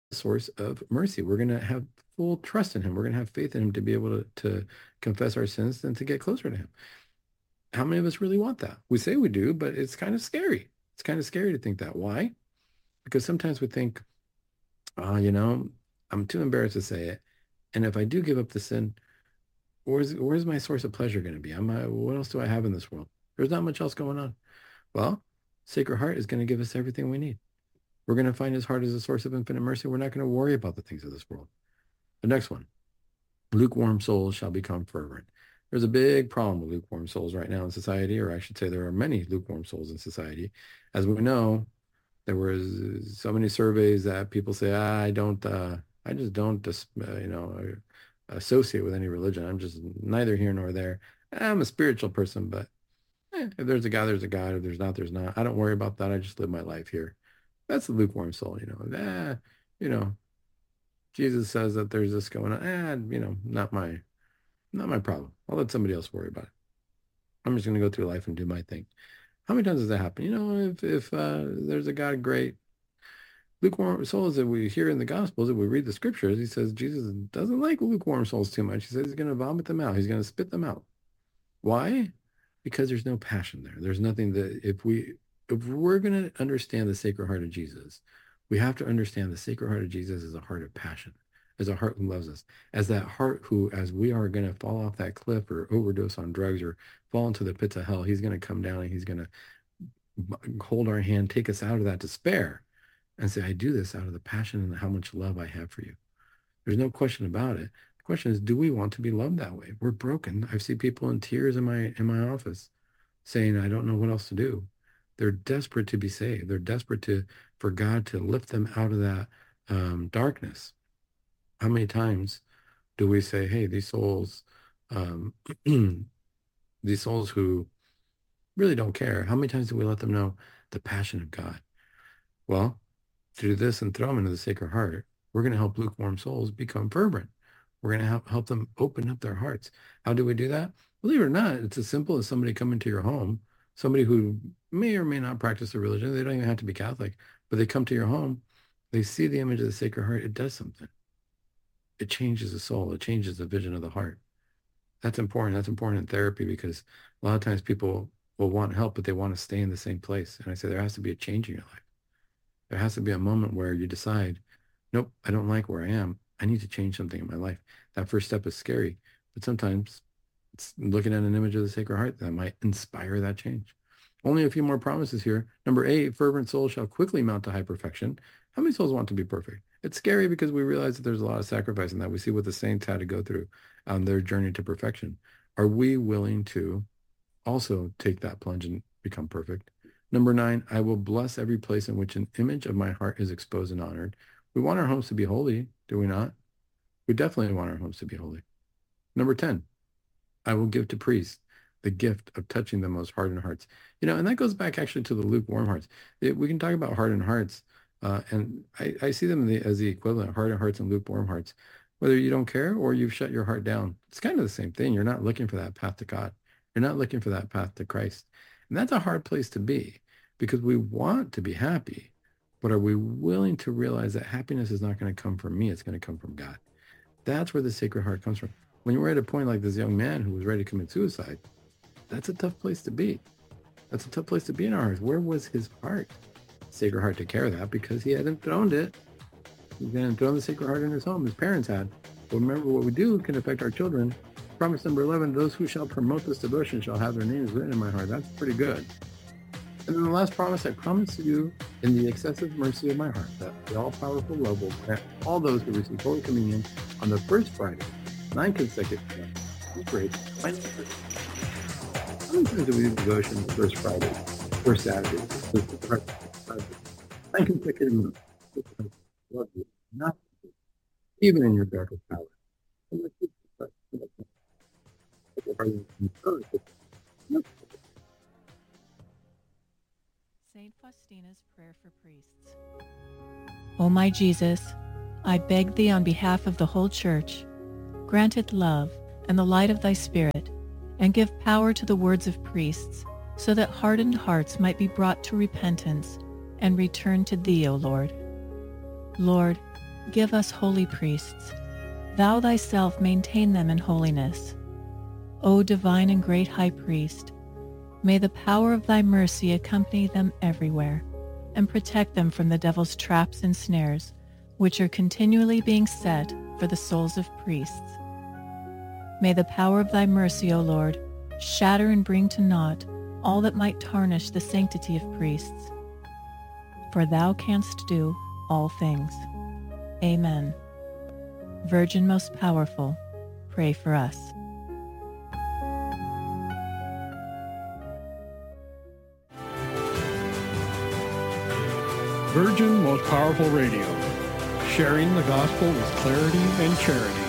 source of mercy. We're going to have full trust in him. We're going to have faith in him to be able to confess our sins and to get closer to him. How many of us really want that? We say we do, but it's kind of scary. It's kind of scary to think that. Why? Because sometimes we think, oh, I'm too embarrassed to say it. And if I do give up the sin, where's my source of pleasure going to be? What else do I have in this world? There's not much else going on. Well, Sacred Heart is going to give us everything we need. We're going to find his heart as a source of infinite mercy. We're not going to worry about the things of this world. The next one, lukewarm souls shall become fervent. There's a big problem with lukewarm souls right now in society, or I should say there are many lukewarm souls in society. As we know, there was so many surveys that people say, I just don't, associate with any religion. I'm just neither here nor there. I'm a spiritual person, but if there's a God, there's a God. If there's not, there's not. I don't worry about that. I just live my life here. That's the lukewarm soul, you know, Jesus says that there's this going on. Not my problem. I'll let somebody else worry about it. I'm just going to go through life and do my thing. How many times does that happen? If there's a God, great. Lukewarm souls that we hear in the Gospels, that we read the scriptures, he says Jesus doesn't like lukewarm souls too much. He says he's going to vomit them out. He's going to spit them out. Why? Because there's no passion there. There's nothing that if we're going to understand the Sacred Heart of Jesus, we have to understand the Sacred Heart of Jesus is a heart of passion, as a heart who loves us, as that heart who, as we are going to fall off that cliff or overdose on drugs or fall into the pits of hell, he's going to come down and he's going to hold our hand, take us out of that despair and say, I do this out of the passion and how much love I have for you. There's no question about it. The question is, do we want to be loved that way? We're broken. I see people in tears in my office saying, I don't know what else to do. They're desperate to be saved. They're desperate for God to lift them out of that darkness. How many times do we say, hey, these souls, um, these souls who really don't care, how many times do we let them know the passion of God? Well, to do this and throw them into the Sacred Heart, we're going to help lukewarm souls become fervent. We're going to help them open up their hearts. How do we do that? Believe it or not, it's as simple as somebody coming to your home, somebody who may or may not practice a religion. They don't even have to be Catholic, but they come to your home, they see the image of the Sacred Heart. It does something. It changes the soul. It changes the vision of the heart. That's important. That's important in therapy because a lot of times people will want help, but they want to stay in the same place. And I say there has to be a change in your life. There has to be a moment where you decide, nope, I don't like where I am. I need to change something in my life. That first step is scary, but sometimes it's looking at an image of the Sacred Heart that might inspire that change. Only a few more promises here. Number 8, fervent souls shall quickly mount to high perfection. How many souls want to be perfect? It's scary because we realize that there's a lot of sacrifice in that. We see what the saints had to go through on their journey to perfection. Are we willing to also take that plunge and become perfect? Number 9, I will bless every place in which an image of my heart is exposed and honored. We want our homes to be holy, do we not? We definitely want our homes to be holy. Number 10, I will give to priests the gift of touching the most hardened hearts. And that goes back actually to the lukewarm hearts. We can talk about hardened hearts, and I see them as the equivalent, hardened hearts and lukewarm hearts. Whether you don't care or you've shut your heart down, it's kind of the same thing. You're not looking for that path to God. You're not looking for that path to Christ. And that's a hard place to be because we want to be happy, but are we willing to realize that happiness is not going to come from me? It's going to come from God. That's where the Sacred Heart comes from. When you were at a point like this young man who was ready to commit suicide, that's a tough place to be. That's a tough place to be in our hearts. Where was his heart? Sacred Heart took care of that because he hadn't thrown it. He hadn't thrown the Sacred Heart in his home. His parents had. But remember, what we do can affect our children. Promise number 11, those who shall promote this devotion shall have their names written in my heart. That's pretty good. And then the last promise, I promise you in the excessive mercy of my heart that the all-powerful love will grant all those who receive Holy Communion on the first Friday, 9 consecutive times. Great. How many times do we do devotion the first Friday, first Saturday, nine consecutive months? Love you, not even in your darkest hour. Saint Faustina's Prayer for Priests. O my Jesus, I beg thee on behalf of the whole Church, grant it love and the light of thy Spirit, and give power to the words of priests, so that hardened hearts might be brought to repentance and return to thee, O Lord. Lord, Give us holy priests. Thou thyself maintain them in holiness. O divine and great High Priest, may the power of thy mercy accompany them everywhere, and protect them from the devil's traps and snares, which are continually being set for the souls of priests. May the power of thy mercy, O Lord, shatter and bring to naught all that might tarnish the sanctity of priests. For thou canst do all things. Amen. Virgin most powerful, pray for us. Virgin Most Powerful Radio, sharing the gospel with clarity and charity.